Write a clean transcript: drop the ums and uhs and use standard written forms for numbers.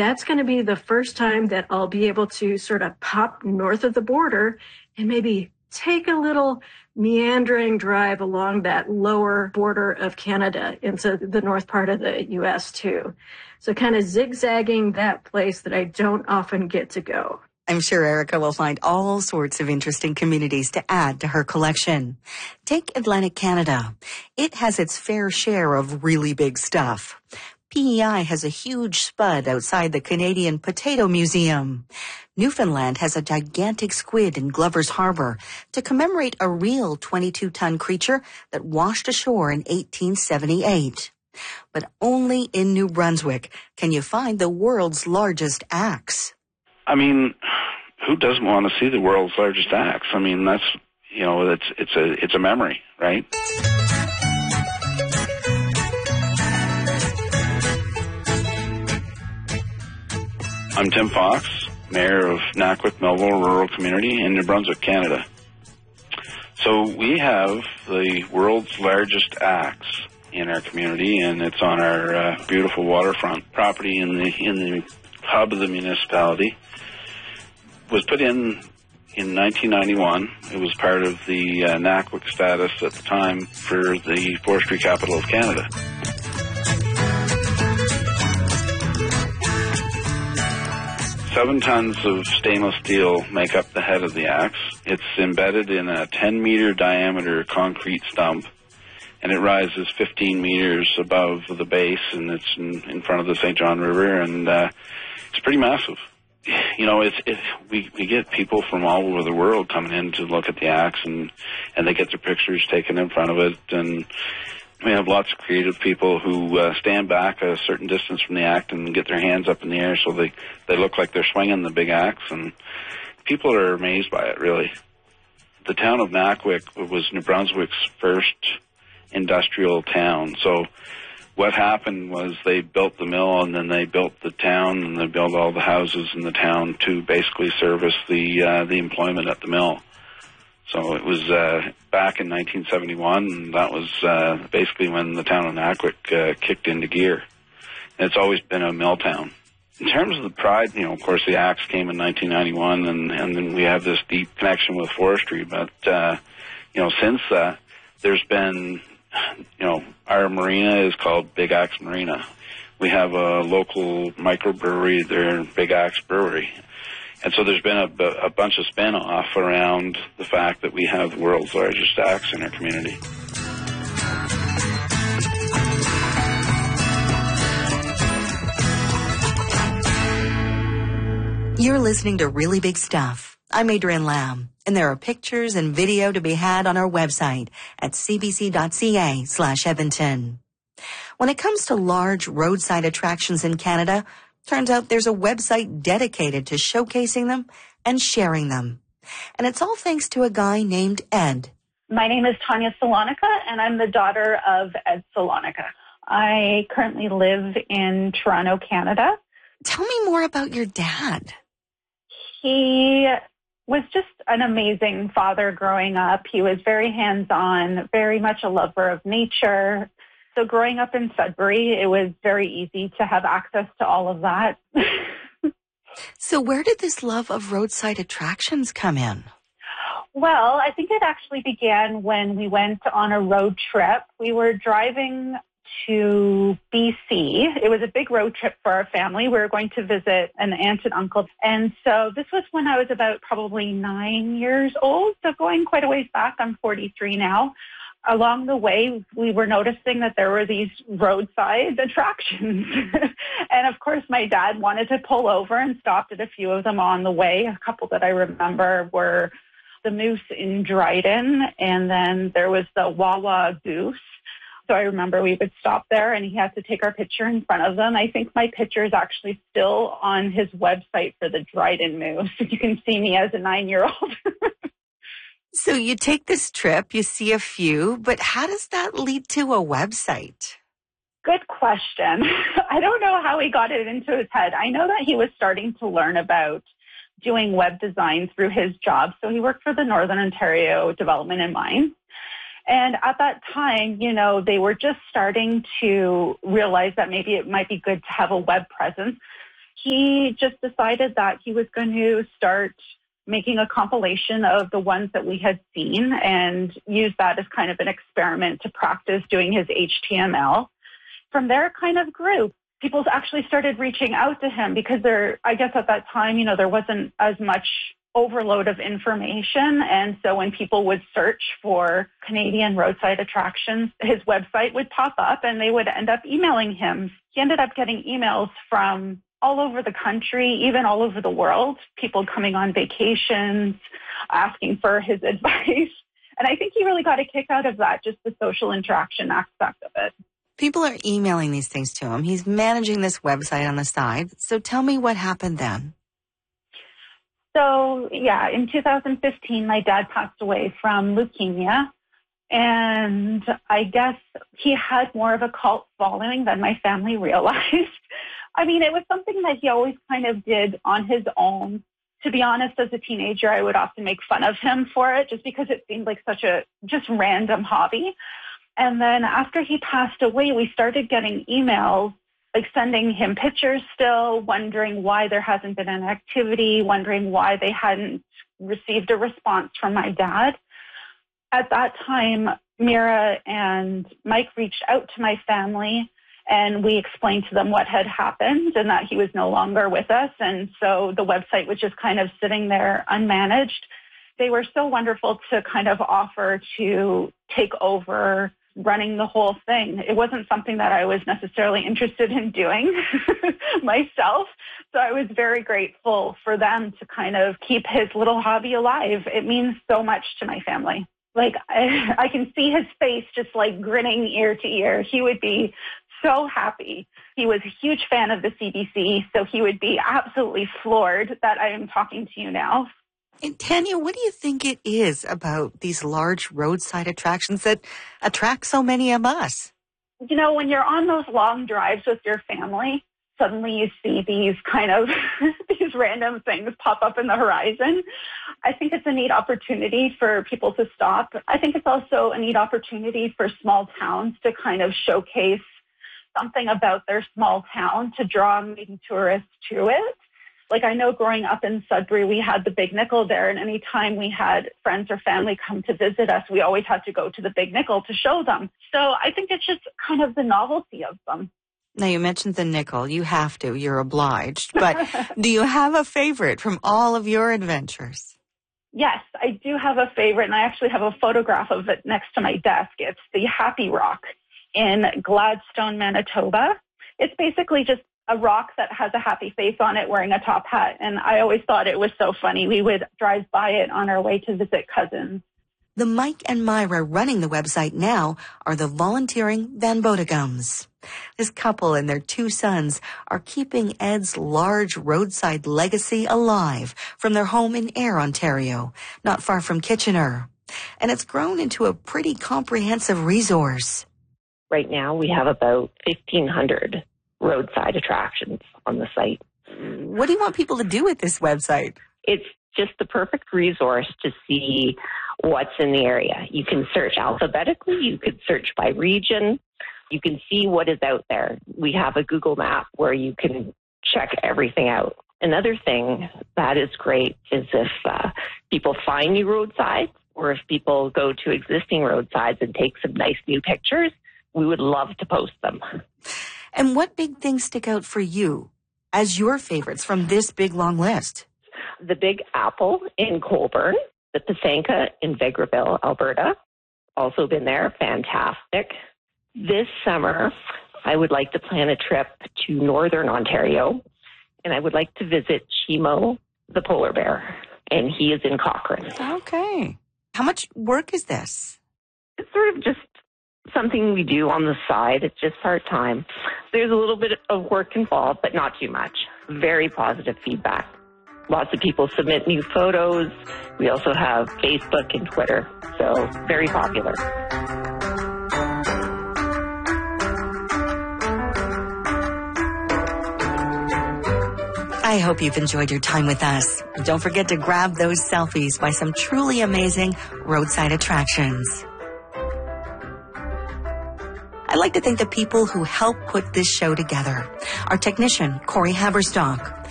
that's going to be the first time that I'll be able to sort of pop north of the border and maybe take a little meandering drive along that lower border of Canada into the north part of the U.S. too. So kind of zigzagging that place that I don't often get to go. I'm sure Erica will find all sorts of interesting communities to add to her collection. Take Atlantic Canada. It has its fair share of really big stuff. PEI has a huge spud outside the Canadian Potato Museum. Newfoundland has a gigantic squid in Glover's Harbor to commemorate a real 22-ton creature that washed ashore in 1878. But only in New Brunswick can you find the world's largest axe. I mean, who doesn't want to see the world's largest axe? I mean, that's, it's a memory, right? I'm Tim Fox, Mayor of Naquick Melville Rural Community in New Brunswick, Canada. So we have the world's largest axe in our community, and it's on our beautiful waterfront property in the hub of the municipality. It was put in 1991. It was part of the Naquick status at the time for the forestry capital of Canada. Seven tons of stainless steel make up the head of the axe. It's embedded in a 10-meter diameter concrete stump, and it rises 15 meters above the base, and it's in front of the St. John River, and it's pretty massive. We get people from all over the world coming in to look at the axe, and they get their pictures taken in front of it, and we have lots of creative people who stand back a certain distance from the axe and get their hands up in the air so they look like they're swinging the big axe, and people are amazed by it, really. The town of Naquick was New Brunswick's first industrial town, so what happened was they built the mill, and then they built the town, and they built all the houses in the town to basically service the employment at the mill. So it was back in 1971, and that was basically when the town of Naquick kicked into gear. And it's always been a mill town. In terms of the pride, of course, the axe came in 1991, and then we have this deep connection with forestry. But, since that, there's been, our marina is called Big Axe Marina. We have a local microbrewery there, Big Axe Brewery. And so there's been a bunch of spin-off around the fact that we have the world's largest axe in our community. You're listening to Really Big Stuff. I'm Adrienne Lamb, and there are pictures and video to be had on our website at cbc.ca/Edmonton. When it comes to large roadside attractions in Canada, turns out there's a website dedicated to showcasing them and sharing them. And it's all thanks to a guy named Ed. My name is Tanya Salonica, and I'm the daughter of Ed Salonica. I currently live in Toronto, Canada. Tell me more about your dad. He was just an amazing father growing up. He was very hands-on, very much a lover of nature. So growing up in Sudbury, it was very easy to have access to all of that. So where did this love of roadside attractions come in? Well, I think it actually began when we went on a road trip. We were driving to BC. It was a big road trip for our family. We were going to visit an aunt and uncle. And so this was when I was about probably 9 years old. So going quite a ways back, I'm 43 now. Along the way, we were noticing that there were these roadside attractions. And of course, my dad wanted to pull over and stopped at a few of them on the way. A couple that I remember were the Moose in Dryden, and then there was the Wawa Goose. So I remember we would stop there and he had to take our picture in front of them. I think my picture is actually still on his website for the Dryden Moose. You can see me as a 9-year-old. So you take this trip, you see a few, but how does that lead to a website? Good question. I don't know how he got it into his head. I know that he was starting to learn about doing web design through his job. So he worked for the Northern Ontario Development and Mines. And at that time, they were just starting to realize that maybe it might be good to have a web presence. he just decided that he was going to start making a compilation of the ones that we had seen and use that as kind of an experiment to practice doing his HTML. From there, it kind of grew. People actually started reaching out to him because I guess at that time, there wasn't as much overload of information. And so when people would search for Canadian roadside attractions, his website would pop up and they would end up emailing him. He ended up getting emails from all over the country, even all over the world, people coming on vacations, asking for his advice. And I think he really got a kick out of that, just the social interaction aspect of it. People are emailing these things to him. He's managing this website on the side. So tell me what happened then. So, in 2015, my dad passed away from leukemia. And I guess he had more of a cult following than my family realized. I mean, it was something that he always kind of did on his own. To be honest, as a teenager, I would often make fun of him for it just because it seemed like such a just random hobby. And then after he passed away, we started getting emails, like sending him pictures still, wondering why there hasn't been an activity, wondering why they hadn't received a response from my dad. At that time, Mira and Mike reached out to my family, and we explained to them what had happened and that he was no longer with us. And so the website was just kind of sitting there unmanaged. They were so wonderful to kind of offer to take over running the whole thing. It wasn't something that I was necessarily interested in doing myself. So I was very grateful for them to kind of keep his little hobby alive. It means so much to my family. Like, I can see his face just like grinning ear to ear. He would be so happy. He was a huge fan of the CBC, so he would be absolutely floored that I am talking to you now. And Tanya, what do you think it is about these large roadside attractions that attract so many of us? When you're on those long drives with your family, suddenly you see these kind of these random things pop up in the horizon. I think it's a neat opportunity for people to stop. I think it's also a neat opportunity for small towns to kind of showcase something about their small town to draw maybe tourists to it. Like, I know growing up in Sudbury, we had the Big Nickel there, and anytime we had friends or family come to visit us, we always had to go to the Big Nickel to show them. So I think it's just kind of the novelty of them. Now, you mentioned the Nickel. You have to. You're obliged. But do you have a favorite from all of your adventures? Yes, I do have a favorite, and I actually have a photograph of it next to my desk. It's the Happy Rock in Gladstone, Manitoba. It's basically just a rock that has a happy face on it wearing a top hat. And I always thought it was so funny. We would drive by it on our way to visit cousins. The Mike and Myra running the website now are the volunteering Van Bodegums. This couple and their 2 sons are keeping Ed's large roadside legacy alive from their home in Ayr, Ontario, not far from Kitchener. And it's grown into a pretty comprehensive resource. Right now we have about 1,500 roadside attractions on the site. What do you want people to do with this website? It's just the perfect resource to see what's in the area. You can search alphabetically, you could search by region, you can see what is out there. We have a Google map where you can check everything out. Another thing that is great is if people find new roadsides or if people go to existing roadsides and take some nice new pictures, we would love to post them. And what big things stick out for you as your favorites from this big, long list? The Big Apple in Colborne, the Pysanka in Vegreville, Alberta. Also been there. Fantastic. This summer, I would like to plan a trip to Northern Ontario, and I would like to visit Chimo, the polar bear, and he is in Cochrane. Okay. How much work is this? It's sort of just something we do on the side. It's just part-time. There's a little bit of work involved, but not too much. Very positive feedback. Lots of people submit new photos. We also have Facebook and Twitter, so very popular. I hope you've enjoyed your time with us. Don't forget to grab those selfies by some truly amazing roadside attractions. I like to thank the people who helped put this show together. Our technician, Corey Haberstock.